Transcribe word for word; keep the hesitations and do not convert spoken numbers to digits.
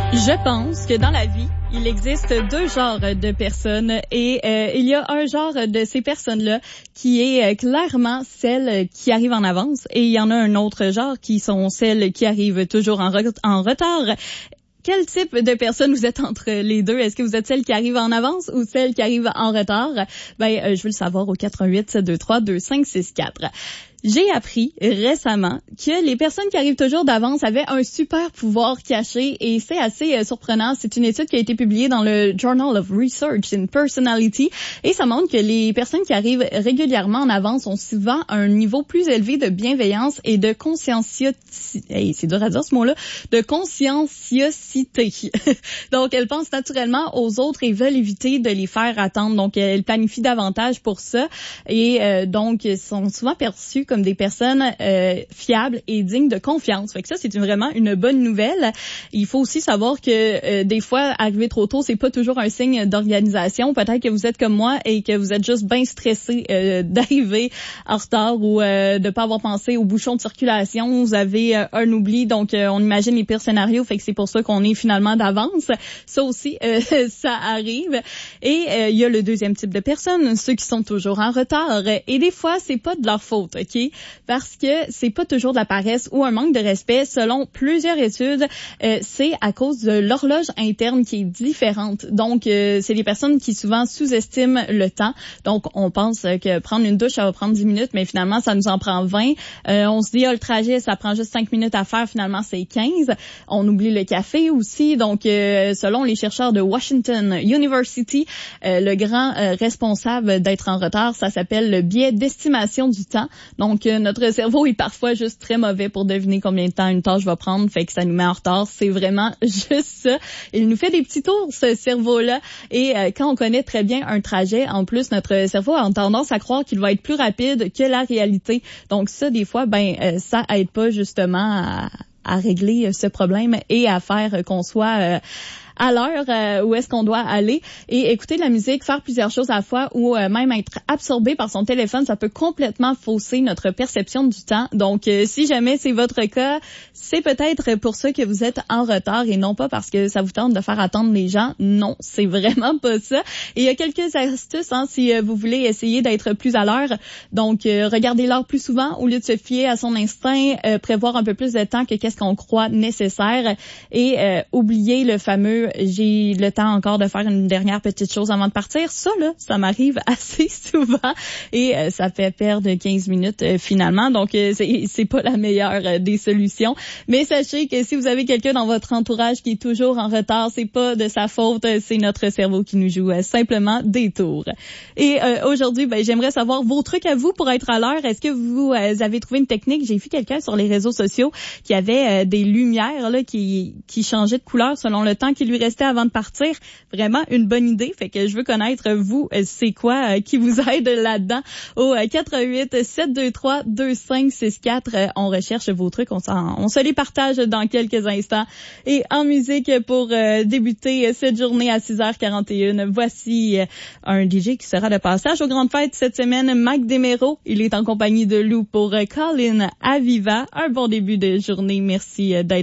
Je pense que dans la vie, il existe deux genres de personnes et euh, il y a un genre de ces personnes-là qui est euh, clairement celles qui arrivent en avance et il y en a un autre genre qui sont celles qui arrivent toujours en, re- en retard. Quel type de personne vous êtes entre les deux? Est-ce que vous êtes celle qui arrive en avance ou celle qui arrive en retard? Ben, euh, je veux le savoir au quatre un huit, sept deux trois, deux cinq six quatre. J'ai appris récemment que les personnes qui arrivent toujours d'avance avaient un super pouvoir caché et c'est assez euh, surprenant. C'est une étude qui a été publiée dans le Journal of Research in Personality et ça montre que les personnes qui arrivent régulièrement en avance ont souvent un niveau plus élevé de bienveillance et de conscienciosité. Hey, c'est dur à dire ce mot-là. De conscienciosité. Donc, elles pensent naturellement aux autres et veulent éviter de les faire attendre. Donc, elles planifient davantage pour ça et euh, donc sont souvent perçues comme des personnes euh, fiables et dignes de confiance. Fait que ça, c'est une, vraiment une bonne nouvelle. Il faut aussi savoir que euh, des fois, arriver trop tôt, c'est pas toujours un signe d'organisation. Peut-être que vous êtes comme moi et que vous êtes juste bien stressé euh, d'arriver en retard ou euh, de pas avoir pensé aux bouchons de circulation. Vous avez euh, un oubli, donc euh, on imagine les pires scénarios. Fait que c'est pour ça qu'on est finalement d'avance. Ça aussi, euh, ça arrive. Et euh, il y a le deuxième type de personnes, ceux qui sont toujours en retard. Et des fois, c'est pas de leur faute, ok? Parce que c'est pas toujours de la paresse ou un manque de respect. Selon plusieurs études, euh, c'est à cause de l'horloge interne qui est différente. Donc, euh, c'est les personnes qui souvent sous-estiment le temps. Donc, on pense que prendre une douche, ça va prendre dix minutes, mais finalement, ça nous en prend vingt. Euh, on se dit, ah, le trajet, ça prend juste cinq minutes à faire. Finalement, c'est quinze. On oublie le café aussi. Donc, euh, selon les chercheurs de Washington University, euh, le grand euh, responsable d'être en retard, ça s'appelle le biais d'estimation du temps. Donc, euh, notre cerveau est parfois juste très mauvais pour deviner combien de temps une tâche va prendre, fait que ça nous met en retard. C'est vraiment juste ça. Il nous fait des petits tours, ce cerveau-là. Et euh, quand on connaît très bien un trajet, en plus, notre cerveau a tendance à croire qu'il va être plus rapide que la réalité. Donc, ça, des fois, ben, euh, ça aide pas justement à, à régler ce problème et à faire qu'on soit... Euh, à l'heure euh, où est-ce qu'on doit aller et écouter de la musique, faire plusieurs choses à la fois ou euh, même être absorbé par son téléphone, ça peut complètement fausser notre perception du temps. Donc, euh, si jamais c'est votre cas, c'est peut-être pour ça que vous êtes en retard et non pas parce que ça vous tente de faire attendre les gens. Non, c'est vraiment pas ça. Et il y a quelques astuces hein, si euh, vous voulez essayer d'être plus à l'heure. Donc, euh, regardez l'heure plus souvent au lieu de se fier à son instinct, euh, prévoir un peu plus de temps que qu'est-ce qu'on croit nécessaire et euh, oublier le fameux j'ai le temps encore de faire une dernière petite chose avant de partir. Ça, là, ça m'arrive assez souvent et euh, ça fait perdre quinze minutes euh, finalement. Donc, euh, c'est, c'est pas la meilleure euh, des solutions. Mais sachez que si vous avez quelqu'un dans votre entourage qui est toujours en retard, c'est pas de sa faute, c'est notre cerveau qui nous joue euh, simplement des tours. Et euh, aujourd'hui, ben, j'aimerais savoir vos trucs à vous pour être à l'heure. Est-ce que vous euh, avez trouvé une technique? J'ai vu quelqu'un sur les réseaux sociaux qui avait euh, des lumières là qui, qui changeaient de couleur selon le temps qui lui restait avant de partir. Vraiment une bonne idée. Fait que je veux connaître, vous, c'est quoi euh, qui vous aide là-dedans. Au euh, quatre un huit, sept deux trois, deux cinq six quatre. Euh, on recherche vos trucs. On, s'en, on se les partage dans quelques instants. Et en musique, pour euh, débuter cette journée à six heures quarante et une, voici euh, un D J qui sera de passage aux grandes fêtes cette semaine, Mac Demero. Il est en compagnie de Lou pour euh, Colin Aviva. Un bon début de journée. Merci euh, d'être